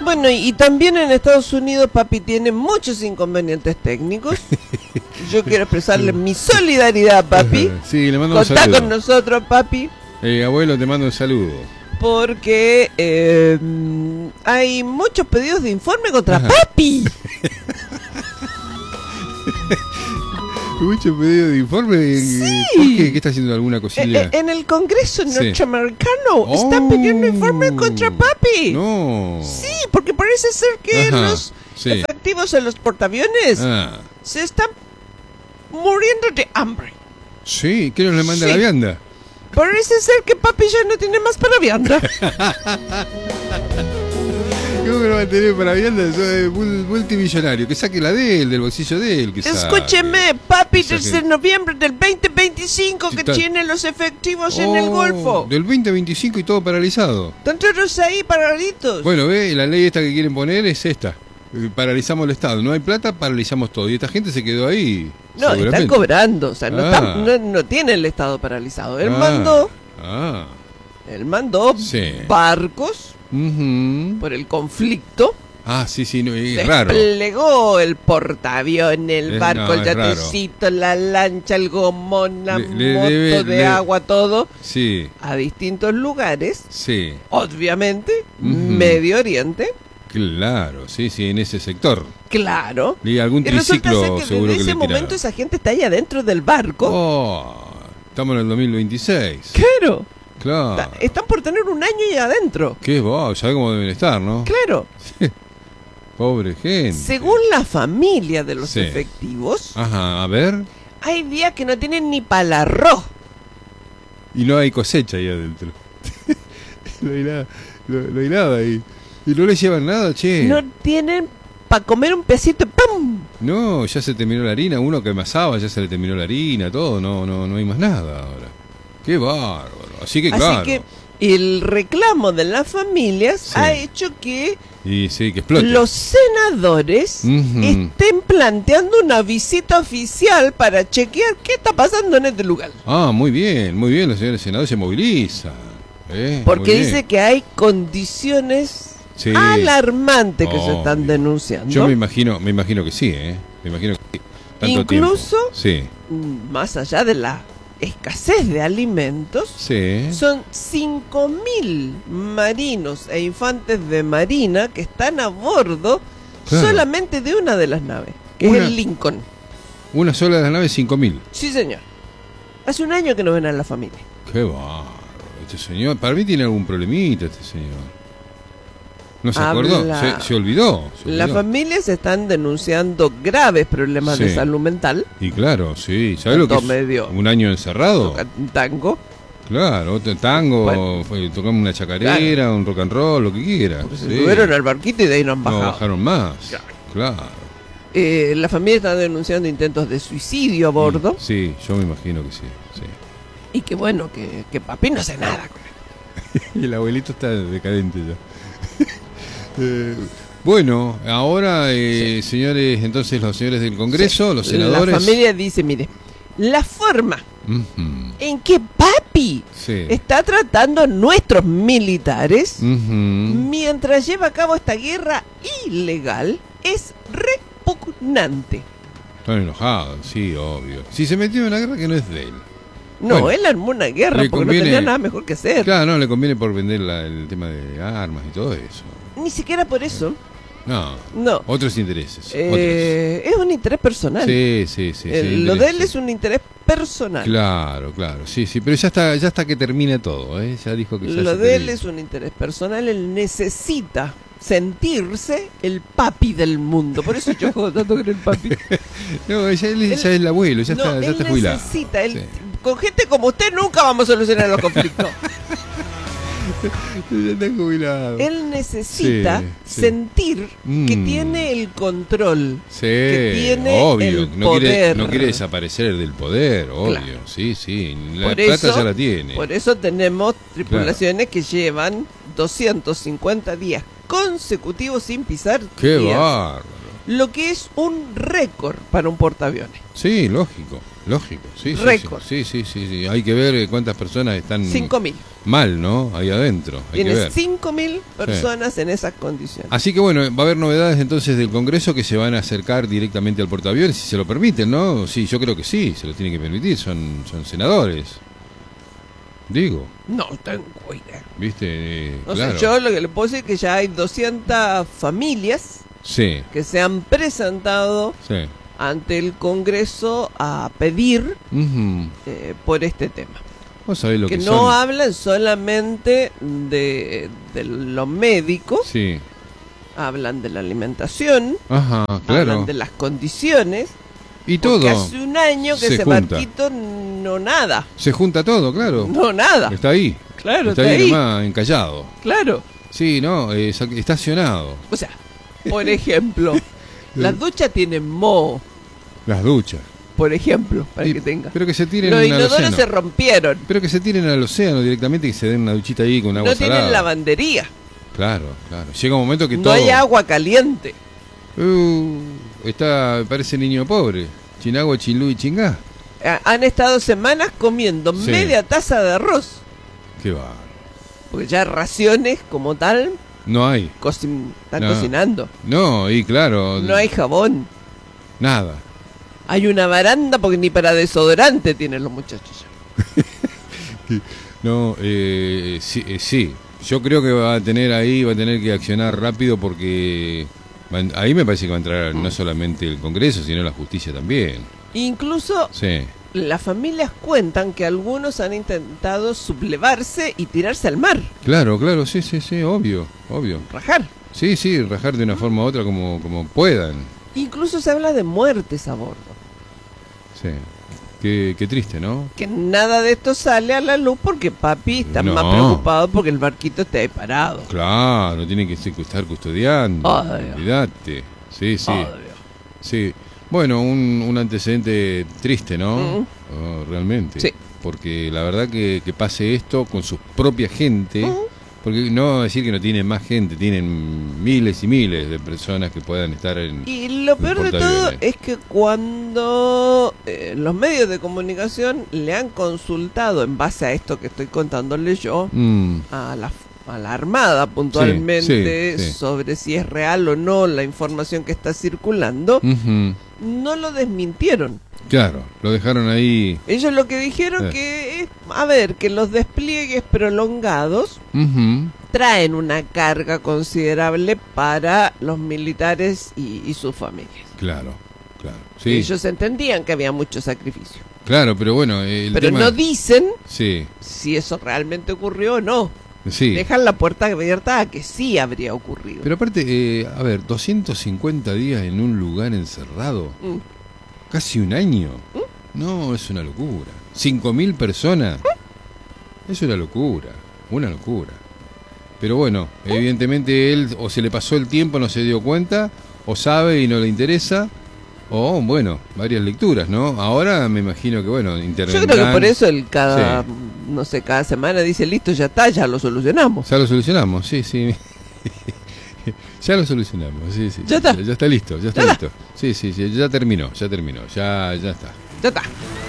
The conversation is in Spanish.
Bueno, y también en Estados Unidos, papi tiene muchos inconvenientes técnicos. Yo quiero expresarle mi solidaridad, papi. Sí, le mando un Contá saludo. con nosotros, papi. Abuelo, te mando un saludo. Porque hay muchos pedidos de informe contra Ajá. papi. Mucho pedido de informe. Sí. ¿Por qué? ¿Qué está haciendo alguna cosilla? En el Congreso Sí. norteamericano están pidiendo informe contra papi. No. Sí, porque parece ser que Ajá, los sí. efectivos en los portaaviones Ah, se están muriendo de hambre. sí, ¿qué nos le manda Sí. la vianda? Parece ser que papi ya no tiene más para vianda. ¿Cómo que no va a tener para vianda? Es multimillonario. Que saque la de él, del bolsillo de él. Que Escúcheme, papi, Saque. desde noviembre del 2025 Sí, que está- tiene los efectivos en el Golfo. Del 2025 y todo paralizado. Están todos ahí paraditos. Bueno, ve, la ley esta que quieren poner es esta. Paralizamos el Estado. No hay plata, paralizamos todo. Y esta gente se quedó ahí. No, están seguramente. cobrando, o sea, no, Ah. no tiene el Estado paralizado. Él Ah. mandó Sí. barcos Ujú. por el conflicto. Ah, sí, no, es raro. Desplegó el portaavión, el barco, el es raro. yatecito, la lancha, el gomón, la Le moto debe- de le- agua, todo, Sí, a distintos lugares, sí. obviamente, Ujú. Medio Oriente, Claro, sí, en ese sector. claro. Y algún Y resulta ser triciclo que seguro desde que ese le tiraron. momento esa gente está ahí adentro del barco. Oh, estamos en el 2026. Claro. Claro. Están por tener un año ahí adentro. Qué va, ¿sabes cómo deben estar, no? Claro. Pobre gente. Según la familia de los Sí. efectivos, Ajá, a ver. hay días que no tienen ni para el arroz. Y no hay cosecha ahí adentro. No hay nada, no hay nada ahí. Y no le llevan nada, che. No tienen para comer un pedacito de pan. No, ya se terminó la harina. Uno que amasaba, ya se le terminó la harina, todo. No hay más nada ahora. Qué bárbaro. Así que claro. Así que el reclamo de las familias Sí. ha hecho que Y sí, que explote. los senadores Ujú. estén planteando una visita oficial para chequear qué está pasando en este lugar. Ah, muy bien. Los señores senadores se movilizan. Porque muy bien. dice que hay condiciones Sí. alarmantes que se Obvio. están denunciando. Yo me imagino que sí, Me imagino que sí. Tanto Incluso, tiempo. Sí, más allá de la escasez de alimentos, sí. son 5.000 marinos e infantes de marina que están a bordo Claro. solamente de una de las naves, que Una. es el Lincoln. Una sola de las naves, 5.000. Sí, señor. Hace un año que no ven a la familia. Qué bárbaro. Este señor, para mí tiene algún problemita este señor. ¿No se acordó? Habla- Se olvidó. Las familias están denunciando graves problemas de Sí. salud mental. Y claro, sí. ¿Sabes lo que Tanto es? medio. Un año encerrado. Tocan tango. Claro, otro tango, Bueno. tocamos una chacarera, un rock and roll, lo que quiera. Se Sí. subieron al barquito y de ahí no han No bajado. bajaron más. Claro. Claro. La familia está denunciando intentos de suicidio a bordo. Sí, yo me imagino que sí. Y que bueno, que papi no hace nada con él. Y el abuelito está decadente ya. Bueno, ahora, señores, entonces los señores del Congreso, los senadores. La familia dice, mire, la forma Ujú, en que papi sí. está tratando a nuestros militares Ujú. mientras lleva a cabo esta guerra ilegal es repugnante. Están enojados, sí, obvio. Si se metió en una guerra que no es de él. No, Bueno, él armó una guerra le porque conviene- no tenía nada mejor que hacer. Claro, no le conviene por vender el tema de armas y todo eso. Ni siquiera por eso. No, No. otros intereses. Es un interés personal. Sí. Lo de él es un interés personal. Claro, sí, pero ya está que termine todo, ¿eh? Ya dijo que ya Lo se de él termina. es un interés personal. Él necesita sentirse el papi del mundo. Por eso yo juego tanto con el papi. No, ya él ya es el abuelo, ya No, está él jubilado. necesita. Sí. Con gente como usted nunca vamos a solucionar los conflictos. Ya está jubilado. Él necesita Sí. sentir que Mm. tiene el control. Sí, que tiene obvio. el No quiere poder. desaparecer del poder, obvio. Claro. Sí. La Por plata eso- ya la tiene. Por eso tenemos tripulaciones que llevan 250 días consecutivos sin pisar Qué tierra. bárbaro. Lo que es un récord para un portaaviones. Sí, lógico. Sí. Récord. Sí. Hay que ver cuántas personas están 5.000. mal, ¿no? Ahí adentro, hay que Tiene ver. 5.000 personas en esas condiciones. Así que bueno, va a haber novedades entonces del Congreso que se van a acercar directamente al portaaviones, si se lo permiten, ¿no? Sí, yo creo que sí, se lo tienen que permitir, son senadores. Digo, No tengo idea. ¿viste? No Claro. sé, yo lo que le puedo decir es que ya hay 200 familias Sí, que se han presentado sí. ante el Congreso a pedir Ujú. por este tema. Vos sabés lo Que que no son. hablan solamente de lo médico, Sí. hablan de la alimentación, Ajá, claro. hablan de las condiciones. Y Porque todo. hace un año que se ese junta. barquito no nada. Se junta todo, claro. No nada. Está ahí. Claro, está está ahí ahí. nomás, encallado. Claro. Sí, no, estacionado. O sea, por ejemplo, las duchas tienen moho, Las duchas. por ejemplo, para Y- que tenga. Pero que se tiren Los al inodoros océano. se rompieron. Pero que se tiren al océano directamente y se den una duchita ahí con agua No tienen salada. lavandería. Claro, claro. Llega un momento que No todo... hay agua caliente. Parece niño pobre. Chinagua, chinlú y chingá. Han estado semanas comiendo Sí. media taza de arroz. Qué va. Porque ya raciones como tal No hay. están No. cocinando. No, y claro. No hay jabón. Nada. Hay una baranda porque ni para desodorante tienen los muchachos ya. No, sí. Yo creo que va a tener que accionar rápido porque ahí me parece que va a entrar no solamente el Congreso, sino la justicia también. Incluso Sí. las familias cuentan que algunos han intentado sublevarse y tirarse al mar, Claro, sí, obvio. rajar. Sí, rajar de una forma u otra como puedan. Incluso se habla de muertes a bordo. Sí. Qué triste, ¿no? Que nada de esto sale a la luz porque papi está No. más preocupado porque el barquito esté ahí parado. Claro, tiene que estar custodiando. Ay, Olvídate. Sí. Obvio. Sí. Bueno, un antecedente triste, ¿no? Mm. Oh, realmente. Sí. Porque la verdad que pase esto con su propia gente, porque no vamos a decir que no tienen más gente, tienen miles y miles de personas que puedan estar en... Y lo peor de todo portaaviones. es que cuando los medios de comunicación le han consultado en base a esto que estoy contándole yo a la Armada puntualmente sí. sobre si es real o no la información que está circulando, Ujú. no lo desmintieron. Claro, lo dejaron ahí. Ellos lo que dijeron que es, a ver, que los despliegues prolongados Ujú. traen una carga considerable para los militares y sus familias. Claro. Sí, Ellos entendían que había mucho sacrificio. claro, pero bueno, el Pero tema... no dicen Sí, si eso realmente ocurrió o no. sí. Dejan la puerta abierta a que sí habría ocurrido. Pero aparte, a ver, 250 días en un lugar encerrado, Mm. casi un año. No, es una locura. 5.000 personas. Es una locura. Pero bueno, evidentemente él o se le pasó el tiempo, no se dio cuenta, o sabe y no le interesa, o bueno, varias lecturas, ¿no? Ahora me imagino que bueno, Yo intervendrán. creo que por eso él cada, Sí. no sé, cada semana dice, listo, ya está, ya lo solucionamos. Ya lo solucionamos, sí. Ya lo solucionamos, sí. Ya está. Ya está listo, ya está Ya listo. Sí, ya terminó, ya está. Ya está.